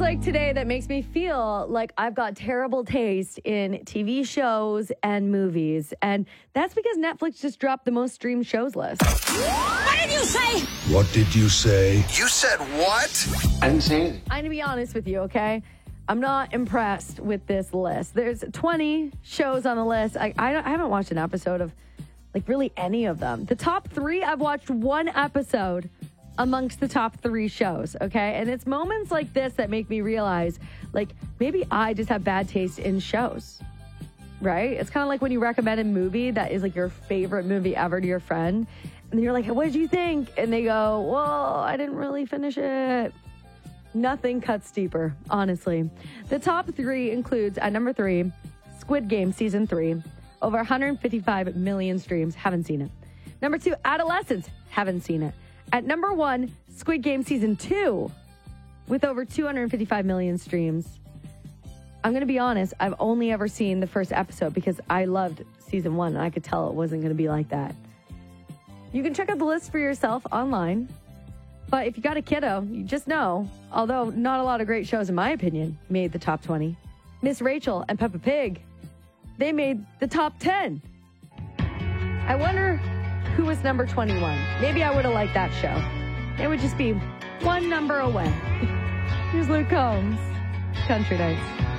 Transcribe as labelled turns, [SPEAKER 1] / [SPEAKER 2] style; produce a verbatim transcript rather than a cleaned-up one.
[SPEAKER 1] like today that makes me feel like I've got terrible taste in T V shows and movies. And that's because Netflix just dropped the most streamed shows list.
[SPEAKER 2] What did you say?
[SPEAKER 3] What did you say?
[SPEAKER 4] You said what?
[SPEAKER 5] I didn't say anything.
[SPEAKER 1] I'm going to be honest with you, okay? I'm not impressed with this list. There's twenty shows on the list. I, I, I haven't watched an episode of, like, really any of them. The top three, I've watched one episode amongst the top three shows, okay? And it's moments like this that make me realize, like, maybe I just have bad taste in shows, right? It's kind of like when you recommend a movie that is, like, your favorite movie ever to your friend, and you're like, what did you think? And they go, well, I didn't really finish it. Nothing cuts deeper, honestly. The top three includes, at number three, Squid Game Season three. Over one hundred fifty-five million streams. Haven't seen it. Number two, Adolescence. Haven't seen it. At number one, Squid Game Season two, with over two hundred fifty-five million streams. I'm going to be honest, I've only ever seen the first episode because I loved Season one, and I could tell it wasn't going to be like that. You can check out the list for yourself online, but if you got a kiddo, you just know, although not a lot of great shows, in my opinion, made the top twenty. Miss Rachel and Peppa Pig, they made the top ten. I wonder who was number twenty-one. Maybe I would have liked that show. It would just be one number away. Here's Luke Combs, Country Nights.